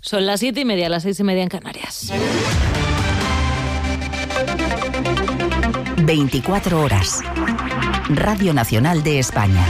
Son las 7:30, las 6:30 en Canarias. 24 horas. Radio Nacional de España.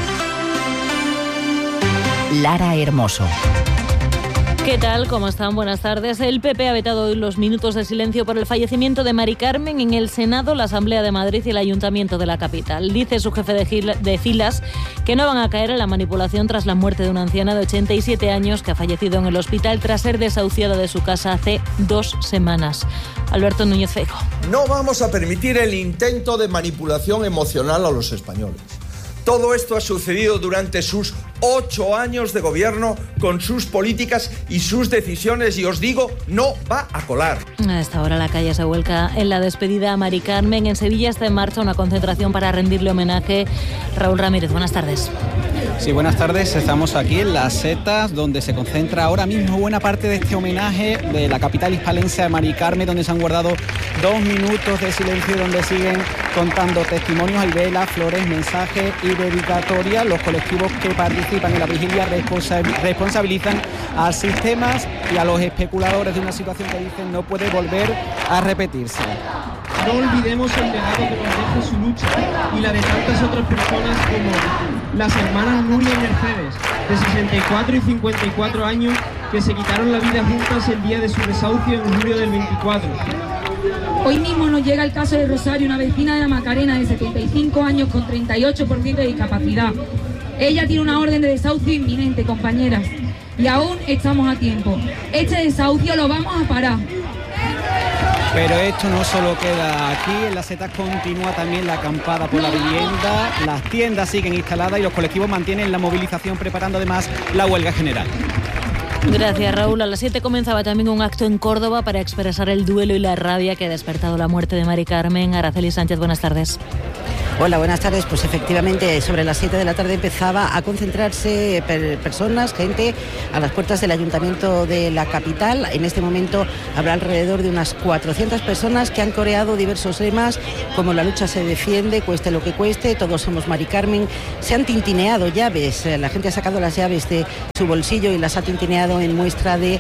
Lara Hermoso. ¿Qué tal? ¿Cómo están? Buenas tardes. El PP ha vetado hoy los minutos de silencio por el fallecimiento de Mari Carmen en el Senado, la Asamblea de Madrid y el Ayuntamiento de la capital. Dice su jefe de filas que no van a caer en la manipulación tras la muerte de una anciana de 87 años que ha fallecido en el hospital tras ser desahuciada de su casa hace 2 semanas. Alberto Núñez Feijóo. No vamos a permitir el intento de manipulación emocional a los españoles. Todo esto ha sucedido durante sus 8 años de gobierno, con sus políticas y sus decisiones, y os digo, no va a colar. A esta hora la calle se vuelca en la despedida a Mari Carmen. En Sevilla está en marcha una concentración para rendirle homenaje. Raúl Ramírez, buenas tardes. Sí, buenas tardes. Estamos aquí en Las Setas, donde se concentra ahora mismo buena parte de este homenaje de la capital hispalense a Mari Carmen, donde se han guardado 2 minutos de silencio, donde siguen contando testimonios, hay velas, flores, mensajes y dedicatorias. Los colectivos que participan en la vigilia responsabilizan a sistemas y a los especuladores de una situación que dicen no puede volver a repetirse. No olvidemos el legado que nos deja su lucha y la de tantas otras personas como las hermanas Nuria y Mercedes, de 64 y 54 años, que se quitaron la vida juntas el día de su desahucio en julio del 24. Hoy mismo nos llega el caso de Rosario, una vecina de la Macarena de 75 años con 38% de discapacidad. Ella tiene una orden de desahucio inminente, compañeras, y aún estamos a tiempo. Este desahucio lo vamos a parar. Pero esto no solo queda aquí, en Las Setas continúa también la acampada por la vivienda, las tiendas siguen instaladas y los colectivos mantienen la movilización, preparando además la huelga general. Gracias, Raúl. A las 7 comenzaba también un acto en Córdoba para expresar el duelo y la rabia que ha despertado la muerte de Mari Carmen. Araceli Sánchez, buenas tardes. Hola, buenas tardes. Pues efectivamente, sobre las 7 de la tarde empezaba a concentrarse personas, gente, a las puertas del Ayuntamiento de la capital. En este momento habrá alrededor de unas 400 personas que han coreado diversos lemas, como la lucha se defiende, cueste lo que cueste, todos somos Mari Carmen. Se han tintineado llaves, la gente ha sacado las llaves de su bolsillo y las ha tintineado en muestra de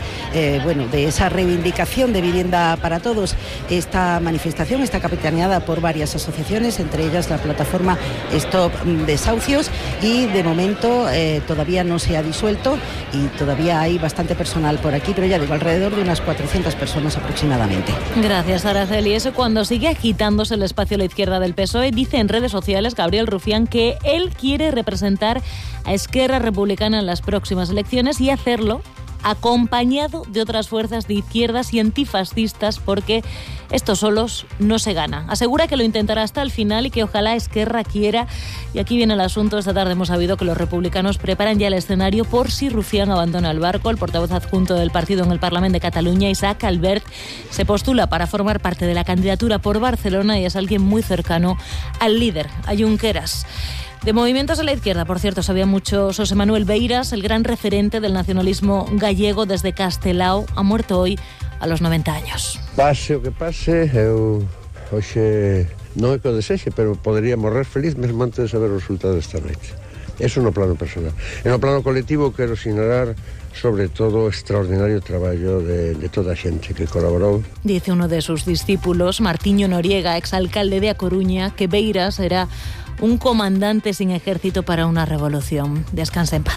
esa reivindicación de vivienda para todos. Esta manifestación está capitaneada por varias asociaciones, entre ellas la plataforma Stop Desahucios, y de momento todavía no se ha disuelto y todavía hay bastante personal por aquí, pero ya digo, alrededor de unas 400 personas aproximadamente. Gracias, Araceli. Eso cuando sigue agitándose el espacio a la izquierda del PSOE, dice en redes sociales Gabriel Rufián que él quiere representar a Esquerra Republicana en las próximas elecciones y hacerlo acompañado de otras fuerzas de izquierdas y antifascistas, porque estos solos no se gana. Asegura que lo intentará hasta el final y que ojalá Esquerra quiera. Y aquí viene el asunto. Esta tarde hemos sabido que los republicanos preparan ya el escenario por si Rufián abandona el barco. El portavoz adjunto del partido en el Parlamento de Cataluña, Isaac Albert, se postula para formar parte de la candidatura por Barcelona y es alguien muy cercano al líder, a Junqueras. De movimientos a la izquierda, por cierto, sabía mucho José Manuel Beiras, el gran referente del nacionalismo gallego desde Castelao. Ha muerto hoy a los 90 años. Pase o que pase, eu hoxe non é que o desexe, pero podería morrer feliz mesmo antes de saber o resultado desta noite. Eso no plano personal. En o plano colectivo quero sinalar sobre todo o extraordinario traballo de toda a xente que colaborou. Dice uno de sus discípulos, Martiño Noriega, exalcalde de A Coruña, que Beiras era un comandante sin ejército para una revolución. Descansa en paz.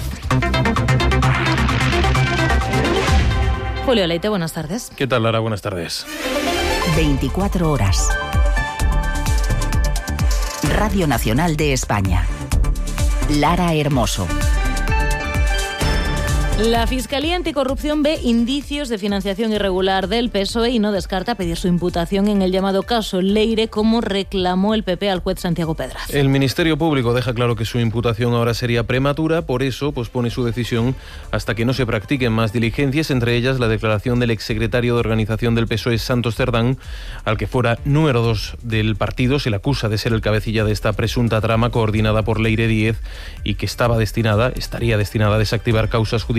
Julio Leite, buenas tardes. ¿Qué tal, Lara? Buenas tardes. 24 horas. Radio Nacional de España. Lara Hermoso. La Fiscalía Anticorrupción ve indicios de financiación irregular del PSOE y no descarta pedir su imputación en el llamado caso Leire, como reclamó el PP al juez Santiago Pedraz. El Ministerio Público deja claro que su imputación ahora sería prematura, por eso pospone su decisión hasta que no se practiquen más diligencias, entre ellas la declaración del exsecretario de organización del PSOE, Santos Cerdán, al que fuera número 2 del partido. Se le acusa de ser el cabecilla de esta presunta trama coordinada por Leire Díez y que estaría destinada a desactivar causas judiciales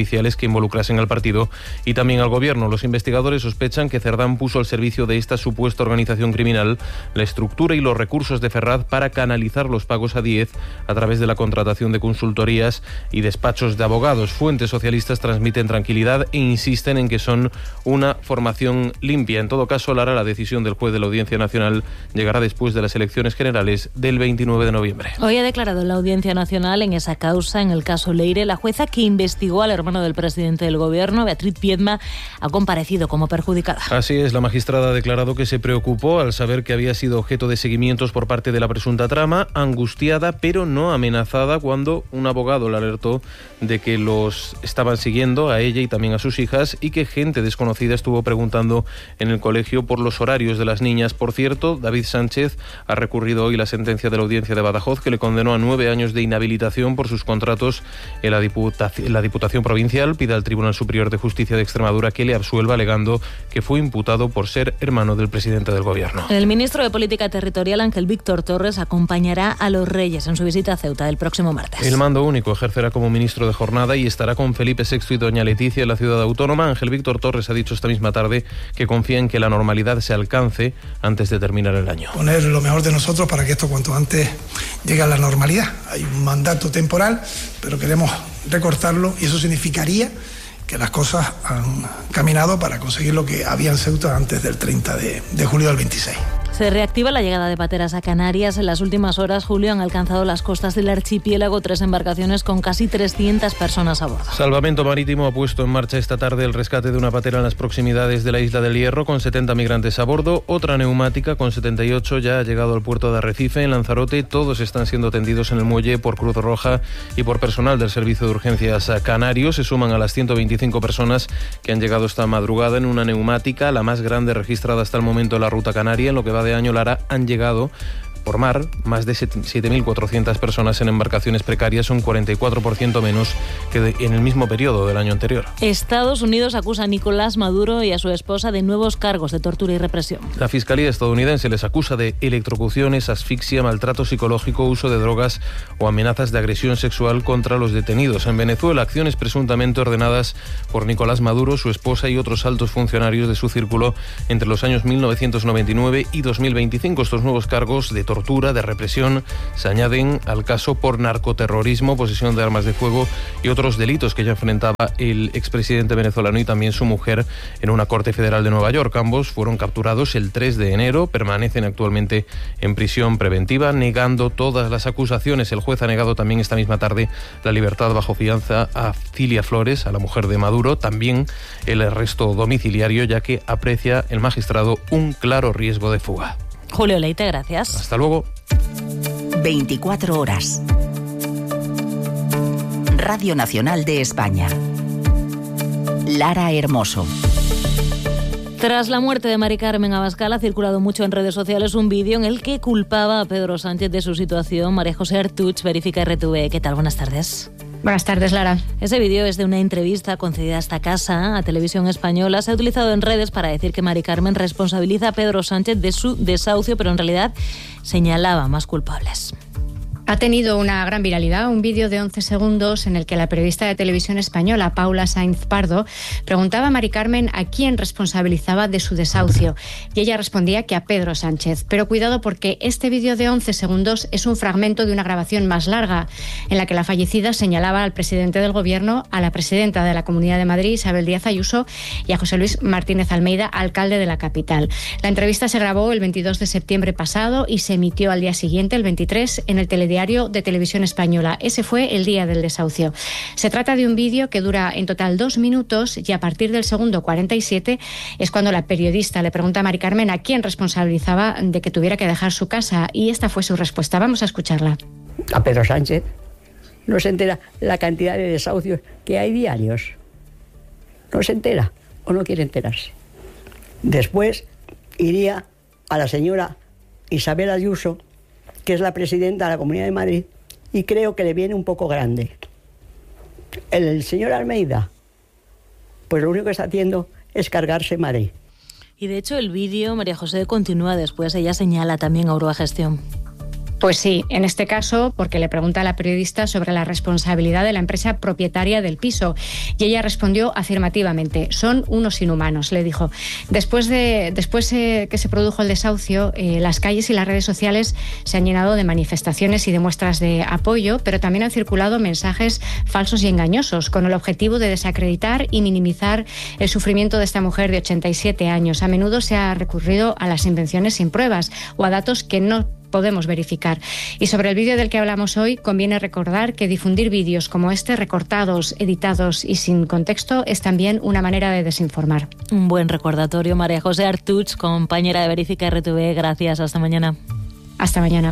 policiales que involucrasen al partido y también al gobierno. Los investigadores sospechan que Cerdán puso al servicio de esta supuesta organización criminal la estructura y los recursos de Ferraz para canalizar los pagos a Díez a través de la contratación de consultorías y despachos de abogados. Fuentes socialistas transmiten tranquilidad e insisten en que son una formación limpia. En todo caso, Lara, la decisión del juez de la Audiencia Nacional llegará después de las elecciones generales del 29 de noviembre. Hoy ha declarado en la Audiencia Nacional en esa causa, en el caso Leire, la jueza que investigó al hermano del presidente del Gobierno, Beatriz Piedma, ha comparecido como perjudicada. Así es, la magistrada ha declarado que se preocupó al saber que había sido objeto de seguimientos por parte de la presunta trama, angustiada pero no amenazada cuando un abogado le alertó de que los estaban siguiendo a ella y también a sus hijas y que gente desconocida estuvo preguntando en el colegio por los horarios de las niñas. Por cierto, David Sánchez ha recurrido hoy la sentencia de la Audiencia de Badajoz que le condenó a 9 años de inhabilitación por sus contratos en la Diputación Provincial. Pide al Tribunal Superior de Justicia de Extremadura que le absuelva, alegando que fue imputado por ser hermano del presidente del Gobierno. El ministro de Política Territorial, Ángel Víctor Torres, acompañará a los Reyes en su visita a Ceuta el próximo martes. El mando único ejercerá como ministro de jornada y estará con Felipe VI y doña Leticia en la ciudad autónoma. Ángel Víctor Torres ha dicho esta misma tarde que confía en que la normalidad se alcance antes de terminar el año. Poner lo mejor de nosotros para que esto cuanto antes llegue a la normalidad. Hay un mandato temporal, pero queremos recortarlo y eso significaría que las cosas han caminado para conseguir lo que había en Ceuta antes del 30 de julio del 26. Se reactiva la llegada de pateras a Canarias. En las últimas horas, Julio, han alcanzado las costas del archipiélago 3 embarcaciones con casi 300 personas a bordo. Salvamento Marítimo ha puesto en marcha esta tarde el rescate de una patera en las proximidades de la isla del Hierro con 70 migrantes a bordo. Otra neumática con 78 ya ha llegado al puerto de Arrecife, en Lanzarote. Todos están siendo atendidos en el muelle por Cruz Roja y por personal del Servicio de Urgencias Canario. Se suman a las 125 personas que han llegado esta madrugada en una neumática, la más grande registrada hasta el momento en la ruta canaria. En lo que va de año, Lara, han llegado por mar más de 7.400 personas en embarcaciones precarias, un 44% menos que en el mismo periodo del año anterior. Estados Unidos acusa a Nicolás Maduro y a su esposa de nuevos cargos de tortura y represión. La Fiscalía estadounidense les acusa de electrocuciones, asfixia, maltrato psicológico, uso de drogas o amenazas de agresión sexual contra los detenidos. En Venezuela, acciones presuntamente ordenadas por Nicolás Maduro, su esposa y otros altos funcionarios de su círculo entre los años 1999 y 2025. Estos nuevos cargos de tortura, de represión, se añaden al caso por narcoterrorismo, posesión de armas de fuego y otros delitos que ya enfrentaba el expresidente venezolano y también su mujer en una corte federal de Nueva York. Ambos fueron capturados el 3 de enero, permanecen actualmente en prisión preventiva, negando todas las acusaciones. El juez ha negado también esta misma tarde la libertad bajo fianza a Cilia Flores, a la mujer de Maduro, también el arresto domiciliario, ya que aprecia el magistrado un claro riesgo de fuga. Julio Leite, gracias. Hasta luego. 24 horas. Radio Nacional de España. Lara Hermoso. Tras la muerte de Mari Carmen Abascal, ha circulado mucho en redes sociales un vídeo en el que culpaba a Pedro Sánchez de su situación. María José Artuch, Verifica RTV. ¿Qué tal? Buenas tardes. Buenas tardes, Lara. Ese vídeo es de una entrevista concedida a esta casa, a Televisión Española. Se ha utilizado en redes para decir que Mari Carmen responsabiliza a Pedro Sánchez de su desahucio, pero en realidad señalaba más culpables. Ha tenido una gran viralidad un vídeo de 11 segundos en el que la periodista de Televisión Española, Paula Sainz Pardo, preguntaba a Mari Carmen a quién responsabilizaba de su desahucio. Y ella respondía que a Pedro Sánchez. Pero cuidado, porque este vídeo de 11 segundos es un fragmento de una grabación más larga, en la que la fallecida señalaba al presidente del Gobierno, a la presidenta de la Comunidad de Madrid, Isabel Díaz Ayuso, y a José Luis Martínez Almeida, alcalde de la capital. La entrevista se grabó el 22 de septiembre pasado y se emitió al día siguiente, el 23, en el telediario de Televisión Española. Ese fue el día del desahucio. Se trata de un vídeo que dura en total 2 minutos y a partir del segundo 47 es cuando la periodista le pregunta a Mari Carmen a quién responsabilizaba de que tuviera que dejar su casa, y esta fue su respuesta. Vamos a escucharla. A Pedro Sánchez. No se entera la cantidad de desahucios que hay diarios. No se entera o no quiere enterarse. Después iría a la señora Isabel Ayuso, que es la presidenta de la Comunidad de Madrid, y creo que le viene un poco grande. El señor Almeida, pues lo único que está haciendo es cargarse Madrid. Y de hecho el vídeo, María José, continúa después. Ella señala también a Urbagestión. Pues sí, en este caso, porque le pregunta a la periodista sobre la responsabilidad de la empresa propietaria del piso. Y ella respondió afirmativamente: son unos inhumanos, le dijo. Después que se produjo el desahucio, las calles y las redes sociales se han llenado de manifestaciones y de muestras de apoyo, pero también han circulado mensajes falsos y engañosos, con el objetivo de desacreditar y minimizar el sufrimiento de esta mujer de 87 años. A menudo se ha recurrido a las invenciones sin pruebas o a datos que no podemos verificar. Y sobre el vídeo del que hablamos hoy, conviene recordar que difundir vídeos como este, recortados, editados y sin contexto, es también una manera de desinformar. Un buen recordatorio, María José Artuch, compañera de Verifica RTV. Gracias, hasta mañana. Hasta mañana.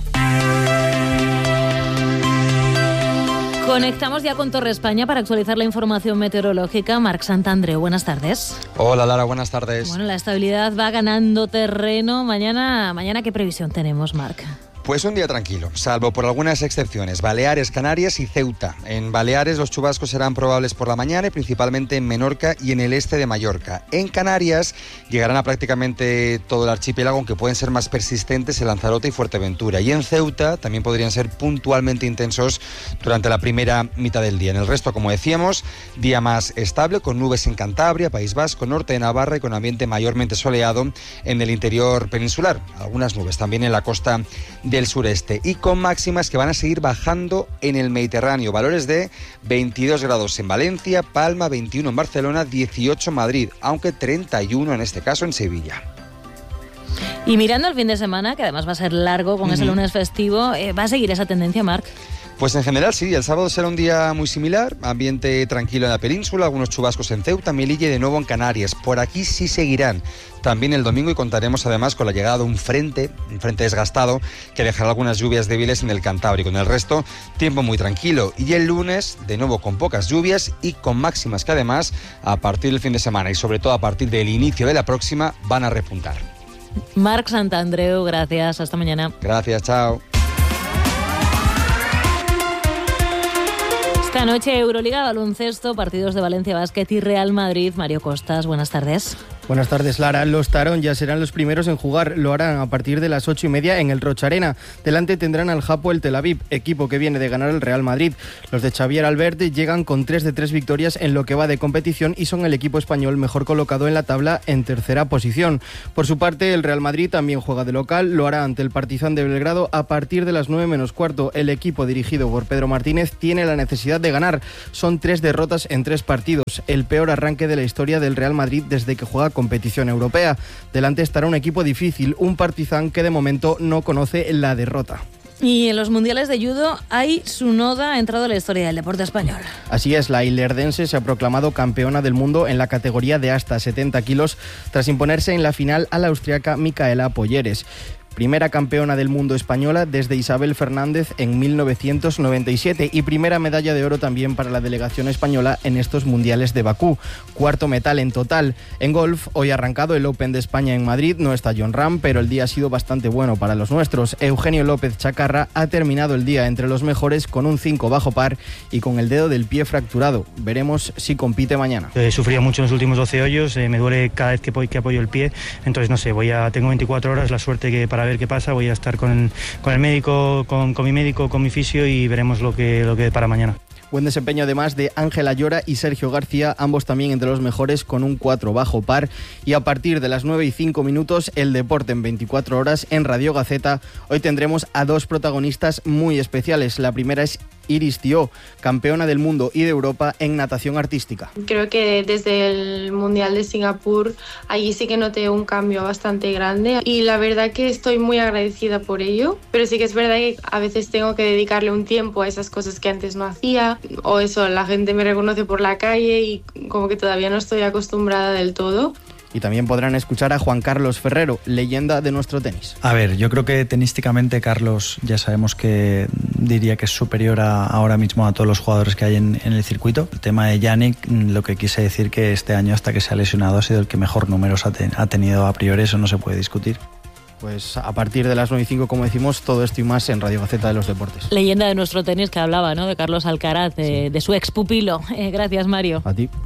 Conectamos ya con Torre España para actualizar la información meteorológica. Marc Santandreu, buenas tardes. Hola Lara, buenas tardes. Bueno, la estabilidad va ganando terreno. Mañana ¿qué previsión tenemos, Marc? Pues un día tranquilo, salvo por algunas excepciones: Baleares, Canarias y Ceuta. En Baleares los chubascos serán probables por la mañana y principalmente en Menorca y en el este de Mallorca. En Canarias llegarán a prácticamente todo el archipiélago, aunque pueden ser más persistentes en Lanzarote y Fuerteventura. Y en Ceuta también podrían ser puntualmente intensos durante la primera mitad del día. En el resto, como decíamos, día más estable, con nubes en Cantabria, País Vasco, norte de Navarra y con ambiente mayormente soleado en el interior peninsular. Algunas nubes también en la costa del sureste, y con máximas que van a seguir bajando en el Mediterráneo. Valores de 22 grados en Valencia, Palma, 21 en Barcelona, 18 en Madrid, aunque 31 en este caso en Sevilla. Y mirando el fin de semana, que además va a ser largo con ese lunes festivo, ¿va a seguir esa tendencia, Marc? Pues en general sí, el sábado será un día muy similar, ambiente tranquilo en la península, algunos chubascos en Ceuta, Melilla y de nuevo en Canarias. Por aquí sí seguirán también el domingo, y contaremos además con la llegada de un frente desgastado que dejará algunas lluvias débiles en el Cantábrico. En el resto, tiempo muy tranquilo, y el lunes de nuevo con pocas lluvias y con máximas que además a partir del fin de semana y sobre todo a partir del inicio de la próxima van a repuntar. Marc Santandreu, gracias, hasta mañana. Gracias, chao. Esta noche Euroliga baloncesto, partidos de Valencia Basket y Real Madrid. Mario Costas, buenas tardes. Buenas tardes, Lara. Los Tarón ya serán los primeros en jugar. Lo harán a partir de las 8:30 en el Roch Arena. Delante tendrán al Hapoel Tel Aviv, equipo que viene de ganar el Real Madrid. Los de Xavier Albert llegan con 3 de 3 victorias en lo que va de competición y son el equipo español mejor colocado en la tabla, en tercera posición. Por su parte, el Real Madrid también juega de local. Lo hará ante el Partizan de Belgrado a partir de las 9:15. El equipo dirigido por Pedro Martínez tiene la necesidad de ganar. Son 3 derrotas en 3 partidos. El peor arranque de la historia del Real Madrid desde que juega competición europea. Delante estará un equipo difícil, un Partizan que de momento no conoce la derrota. Y en los mundiales de judo, Tsunoda ha entrado en la historia del deporte español. Así es, la ilerdense se ha proclamado campeona del mundo en la categoría de hasta 70 kilos tras imponerse en la final a la austriaca Micaela Polleres. Primera campeona del mundo española desde Isabel Fernández en 1997 y primera medalla de oro también para la delegación española en estos mundiales de Bakú. Cuarto metal en total. En golf, hoy ha arrancado el Open de España en Madrid. No está Jon Rahm, pero el día ha sido bastante bueno para los nuestros. Eugenio López Chacarra ha terminado el día entre los mejores con un 5 bajo par y con el dedo del pie fracturado. Veremos si compite mañana. He sufrido mucho en los últimos 12 hoyos, me duele cada vez que apoyo el pie, entonces no sé, tengo 24 horas, la suerte que para ver qué pasa, voy a estar con el médico, con mi médico, con mi fisio y veremos lo que para mañana. Buen desempeño además de Ángela Llora y Sergio García, ambos también entre los mejores con un 4 bajo par. Y a partir de las 9:05 el deporte en 24 horas en Radio Gaceta. Hoy tendremos a 2 protagonistas muy especiales. La primera es Iris Thió, campeona del mundo y de Europa en natación artística. Creo que desde el Mundial de Singapur allí sí que noté un cambio bastante grande y la verdad que estoy muy agradecida por ello, pero sí que es verdad que a veces tengo que dedicarle un tiempo a esas cosas que antes no hacía, o eso, la gente me reconoce por la calle y como que todavía no estoy acostumbrada del todo. Y también podrán escuchar a Juan Carlos Ferrero, leyenda de nuestro tenis. A ver, yo creo que tenísticamente Carlos ya sabemos que diría que es superior ahora mismo a todos los jugadores que hay en el circuito. El tema de Yannick, lo que quise decir que este año hasta que se ha lesionado ha sido el que mejor números ha tenido a priori, eso no se puede discutir. Pues a partir de las 9:05, como decimos, todo esto y más en Radio Gaceta de los Deportes. Leyenda de nuestro tenis que hablaba, ¿no?, de Carlos Alcaraz, de su expupilo. Gracias, Mario. A ti.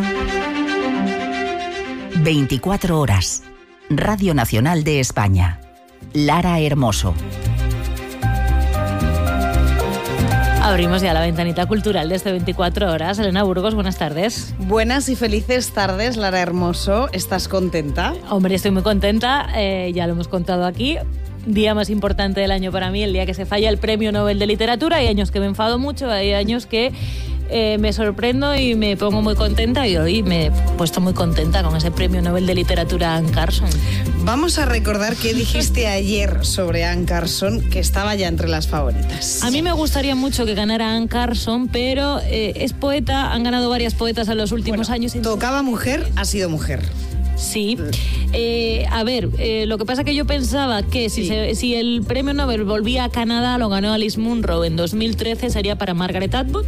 24 horas. Radio Nacional de España. Lara Hermoso. Abrimos ya la ventanita cultural de este 24 horas. Elena Burgos, buenas tardes. Buenas y felices tardes, Lara Hermoso. ¿Estás contenta? Hombre, estoy muy contenta. Ya lo hemos contado aquí. Día más importante del año para mí, el día que se falla el Premio Nobel de Literatura. Hay años que me enfado mucho, hay años que me sorprendo y me pongo muy contenta, y hoy me he puesto muy contenta con ese Premio Nobel de Literatura a Anne Carson. Vamos a recordar qué dijiste ayer sobre Anne Carson, que estaba ya entre las favoritas. A mí me gustaría mucho que ganara Anne Carson, pero es poeta, han ganado varias poetas en los últimos años. Tocaba mujer, ha sido mujer. Sí. Lo que pasa es que yo pensaba que si el premio Nobel volvía a Canadá, lo ganó Alice Munro en 2013, sería para Margaret Atwood.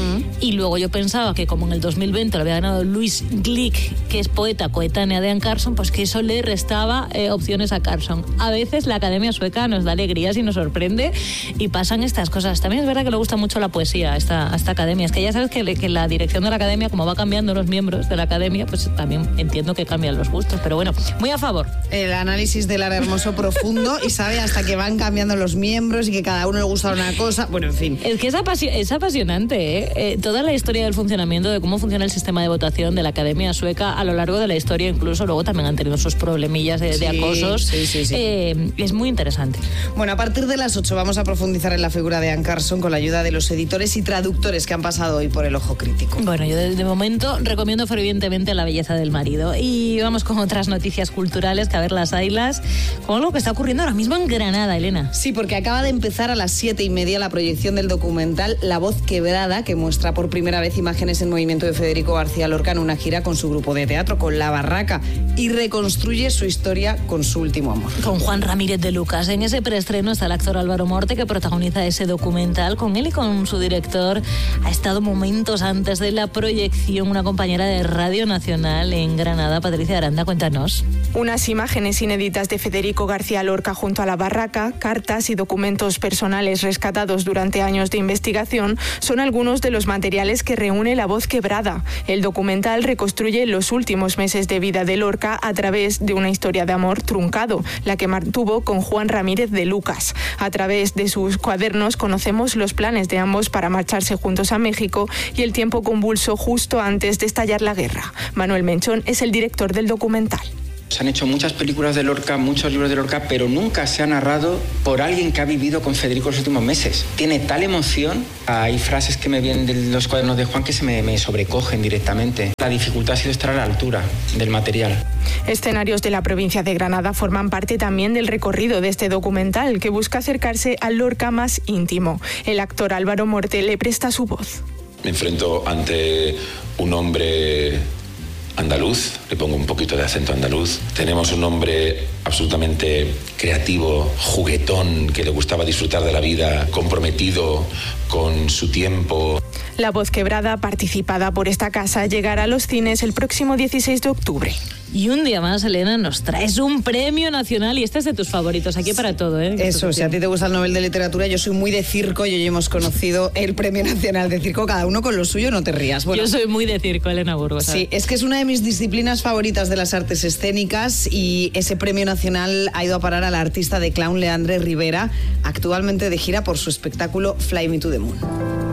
Y luego yo pensaba que como en el 2020 lo había ganado Louise Glück, que es poeta coetánea de Anne Carson, pues que eso le restaba opciones a Carson. A veces la Academia Sueca nos da alegrías y nos sorprende y pasan estas cosas. También es verdad que le gusta mucho la poesía a esta academia. Es que ya sabes que la dirección de la academia, como va cambiando los miembros de la academia, pues también entiendo que cambian los gustos, pero bueno, muy a favor. El análisis de Lara Hermoso profundo y sabe hasta que van cambiando los miembros y que cada uno le gusta una cosa, bueno, en fin. Es que es apasionante, ¿eh? Toda la historia del funcionamiento, de cómo funciona el sistema de votación de la Academia Sueca a lo largo de la historia, incluso luego también han tenido sus problemillas de acosos. Sí. Es muy interesante. Bueno, a partir de las 8 vamos a profundizar en la figura de Anne Carson con la ayuda de los editores y traductores que han pasado hoy por el ojo crítico. Bueno, yo de momento recomiendo fervientemente La belleza del marido. Y vamos con otras noticias culturales, que a ver las haylas, con algo que está ocurriendo ahora mismo en Granada, Elena. Sí, porque acaba de empezar a las 7:30 la proyección del documental La voz quebrada, que muestra por primera vez imágenes en movimiento de Federico García Lorca en una gira con su grupo de teatro, con La Barraca, y reconstruye su historia con su último amor. Con Juan Ramírez de Lucas. En ese preestreno está el actor Álvaro Morte, que protagoniza ese documental. Con él y con su director ha estado momentos antes de la proyección una compañera de Radio Nacional en Granada, Patricia Aranda. Cuéntanos. Unas imágenes inéditas de Federico García Lorca junto a La Barraca, cartas y documentos personales rescatados durante años de investigación son algunos de los materiales que reúne La voz quebrada. El documental reconstruye los últimos meses de vida de Lorca a través de una historia de amor truncado, la que mantuvo con Juan Ramírez de Lucas. A través de sus cuadernos conocemos los planes de ambos para marcharse juntos a México y el tiempo convulso justo antes de estallar la guerra. Manuel Menchón es el director del documental. Se han hecho muchas películas de Lorca, muchos libros de Lorca, pero nunca se ha narrado por alguien que ha vivido con Federico los últimos meses. Tiene tal emoción, hay frases que me vienen de los cuadernos de Juan que se me sobrecogen directamente. La dificultad ha sido estar a la altura del material. Escenarios de la provincia de Granada forman parte también del recorrido de este documental, que busca acercarse al Lorca más íntimo. El actor Álvaro Morte le presta su voz. Me enfrento ante un hombre andaluz, le pongo un poquito de acento andaluz. Tenemos un hombre absolutamente creativo, juguetón, que le gustaba disfrutar de la vida, comprometido con su tiempo. La voz quebrada, participada por esta casa, llegará a los cines el próximo 16 de octubre. Y un día más, Elena, nos traes un premio nacional, y este es de tus favoritos, aquí para todo, ¿eh? Eso, si a ti te gusta el Nobel de Literatura, yo soy muy de circo y hoy hemos conocido el Premio Nacional de Circo, cada uno con lo suyo, no te rías. Bueno, yo soy muy de circo, Elena Burgos. Sí, es que es una de mis disciplinas favoritas de las artes escénicas, y ese Premio Nacional ha ido a parar a la artista de clown Leandre Rivera, actualmente de gira por su espectáculo Fly Me to the Moon.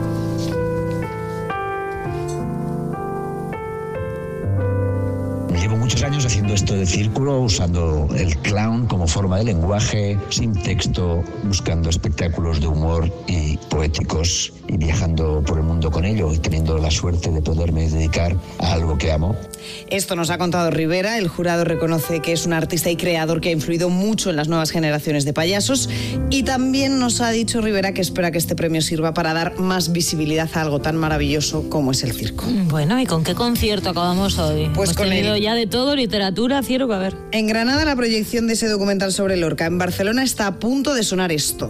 Llevo muchos años haciendo esto de círculo, usando el clown como forma de lenguaje, sin texto, buscando espectáculos de humor y poéticos y viajando por el mundo con ello y teniendo la suerte de poderme dedicar a algo que amo. Esto nos ha contado Rivera. El jurado reconoce que es un artista y creador que ha influido mucho en las nuevas generaciones de payasos, y también nos ha dicho Rivera que espera que este premio sirva para dar más visibilidad a algo tan maravilloso como es el circo. Bueno, ¿y con qué concierto acabamos hoy? Pues hemos con tenido ya de todo, literatura, circo, a ver. En Granada, la proyección de ese documental sobre Lorca. En Barcelona está a punto de sonar esto.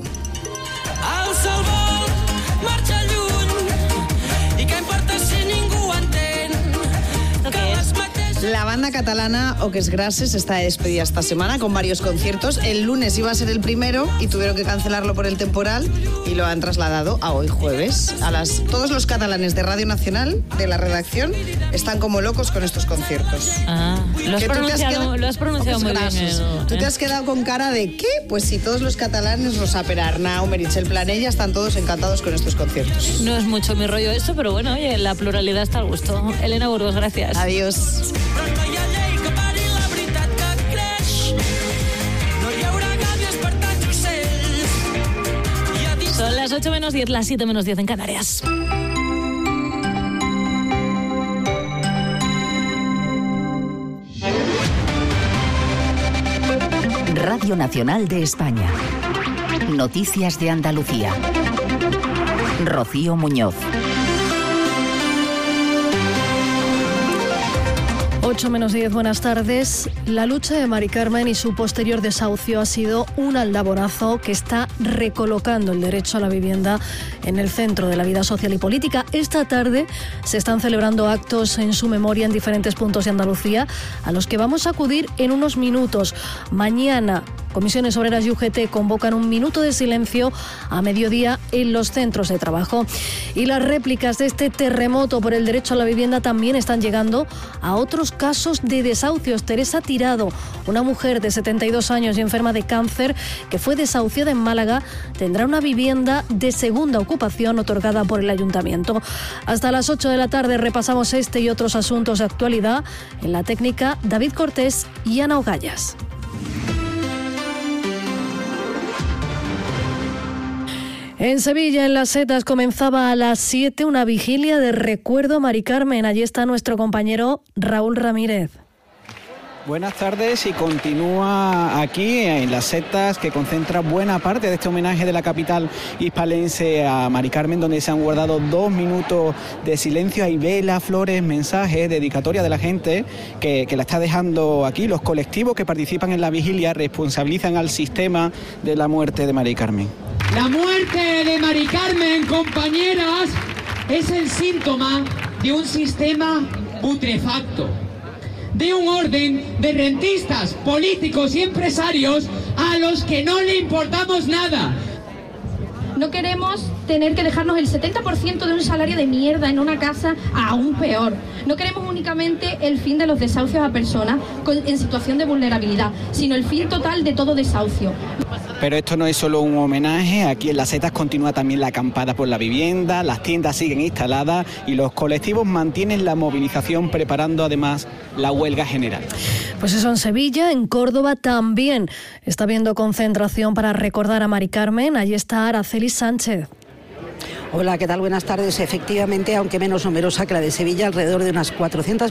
La banda catalana Oques Grasses está de despedida esta semana con varios conciertos. El lunes iba a ser el primero y tuvieron que cancelarlo por el temporal y lo han trasladado a hoy jueves. Todos los catalanes de Radio Nacional, de la redacción, están como locos con estos conciertos. Lo has pronunciado muy bien. Tú te has quedado con cara de ¿qué? Pues si todos los catalanes, Rosa Perarnau, Meritxell Planella, están todos encantados con estos conciertos. No es mucho mi rollo eso, pero bueno, oye, la pluralidad está al gusto. Elena Burgos, gracias. Adiós. Son las 8 menos 10, las 7 menos 10 en Canarias. Radio Nacional de España. Noticias de Andalucía. Rocío Muñoz. 8 menos 10, buenas tardes. La lucha de Mari Carmen y su posterior desahucio ha sido un aldabonazo que está recolocando el derecho a la vivienda en el centro de la vida social y política. Esta tarde se están celebrando actos en su memoria en diferentes puntos de Andalucía, a los que vamos a acudir en unos minutos. Mañana, Comisiones Obreras y UGT convocan un minuto de silencio a mediodía en los centros de trabajo. Y las réplicas de este terremoto por el derecho a la vivienda también están llegando a otros casos de desahucios. Teresa Tirado, una mujer de 72 años y enferma de cáncer que fue desahuciada en Málaga, tendrá una vivienda de segunda ocupación otorgada por el ayuntamiento. Hasta las 8 de la tarde repasamos este y otros asuntos de actualidad. En la técnica, David Cortés y Ana Ogallas. En Sevilla, en Las Setas, comenzaba a las 7 una vigilia de recuerdo a Mari Carmen. Allí está nuestro compañero Raúl Ramírez. Buenas tardes, y continúa aquí en Las Setas, que concentra buena parte de este homenaje de la capital hispalense a Mari Carmen, donde se han guardado 2 minutos de silencio. Hay velas, flores, mensajes, dedicatoria de la gente que la está dejando aquí. Los colectivos que participan en la vigilia responsabilizan al sistema de la muerte de Mari Carmen. La muerte de Mari Carmen, compañeras, es el síntoma de un sistema putrefacto, de un orden de rentistas, políticos y empresarios a los que no le importamos nada. No queremos tener que dejarnos el 70% de un salario de mierda en una casa, aún peor. No queremos únicamente el fin de los desahucios a personas en situación de vulnerabilidad, sino el fin total de todo desahucio. Pero esto no es solo un homenaje. Aquí en Las Setas continúa también la acampada por la vivienda, las tiendas siguen instaladas y los colectivos mantienen la movilización, preparando además la huelga general. Pues eso en Sevilla. En Córdoba también está habiendo concentración para recordar a Mari Carmen. Allí está Araceli Sánchez. Hola, ¿qué tal? Buenas tardes. Efectivamente, aunque menos numerosa que la de Sevilla, alrededor de unas 400